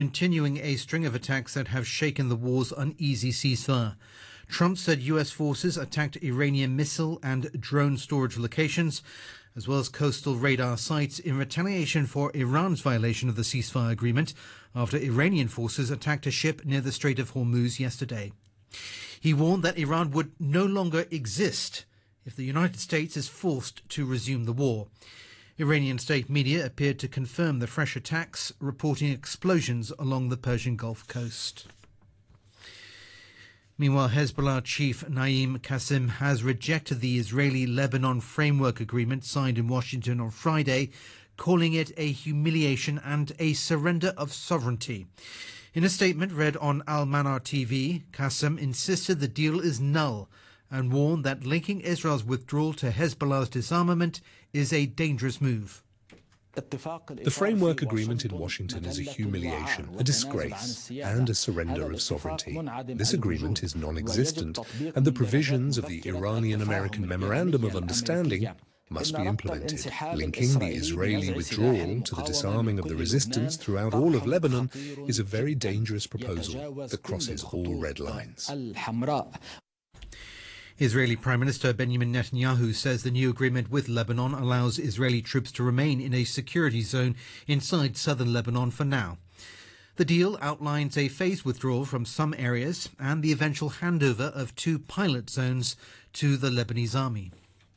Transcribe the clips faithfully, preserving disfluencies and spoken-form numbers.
Continuing a string of attacks that have shaken the war's uneasy ceasefire. Trump said U S forces attacked Iranian missile and drone storage locations, as well as coastal radar sites, in retaliation for Iran's violation of the ceasefire agreement after Iranian forces attacked a ship near the Strait of Hormuz yesterday. He warned that Iran would no longer exist if the United States is forced to resume the war. Iranian state media appeared to confirm the fresh attacks, reporting explosions along the Persian Gulf coast. Meanwhile, Hezbollah chief Naim Qassem has rejected the Israeli-Lebanon framework agreement signed in Washington on Friday, calling it a humiliation and a surrender of sovereignty. In a statement read on Al-Manar T V, Qassem insisted the deal is null and warned that linking Israel's withdrawal to Hezbollah's disarmament is a dangerous move. The framework agreement in Washington is a humiliation, a disgrace, and a surrender of sovereignty. This agreement is non-existent, and the provisions of the Iranian-American Memorandum of Understanding must be implemented. Linking the Israeli withdrawal to the disarming of the resistance throughout all of Lebanon is a very dangerous proposal that crosses all red lines. Israeli Prime Minister Benjamin Netanyahu says the new agreement with Lebanon allows Israeli troops to remain in a security zone inside southern Lebanon for now. The deal outlines a phased withdrawal from some areas and the eventual handover of two pilot zones to the Lebanese army.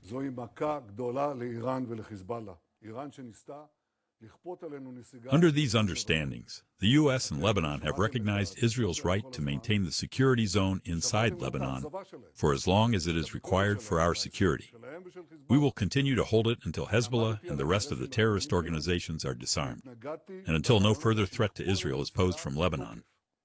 Under these understandings, the U S and Lebanon have recognized Israel's right to maintain the security zone inside Lebanon for as long as it is required for our security. We will continue to hold it until Hezbollah and the rest of the terrorist organizations are disarmed, and until no further threat to Israel is posed from Lebanon.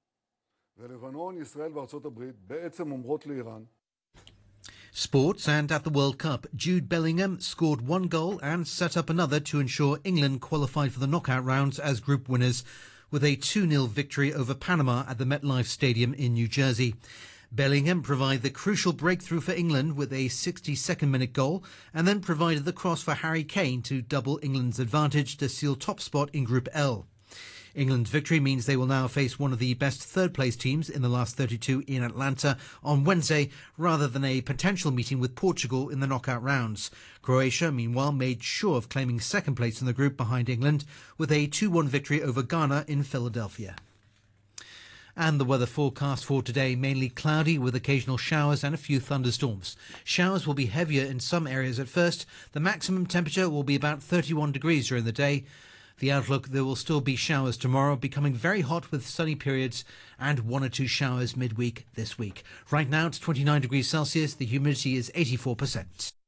Sports, and at the World Cup, Jude Bellingham scored one goal and set up another to ensure England qualified for the knockout rounds as group winners with a two nil victory over Panama at the MetLife Stadium in New Jersey. Bellingham provided the crucial breakthrough for England with a sixty-second minute goal and then provided the cross for Harry Kane to double England's advantage to seal top spot in Group L. England's victory means they will now face one of the best third-place teams in the last thirty-two in Atlanta on Wednesday, rather than a potential meeting with Portugal in the knockout rounds. Croatia, meanwhile, made sure of claiming second place in the group behind England with a two one victory over Ghana in Philadelphia. And the weather forecast for today, mainly cloudy with occasional showers and a few thunderstorms. Showers will be heavier in some areas at first. The maximum temperature will be about thirty-one degrees during the day. The outlook: there will still be showers tomorrow, becoming very hot with sunny periods and one or two showers midweek this week. Right now it's twenty-nine degrees Celsius. The humidity is eighty-four percent.